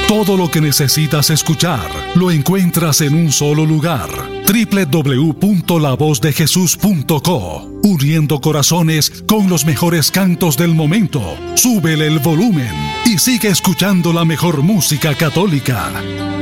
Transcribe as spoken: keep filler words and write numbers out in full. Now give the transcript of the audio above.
Todo lo que necesitas escuchar lo encuentras en un solo lugar. doble u doble u doble u punto la voz de jesús punto co. Uniendo corazones con los mejores cantos del momento. Súbele el volumen y sigue escuchando la mejor música católica.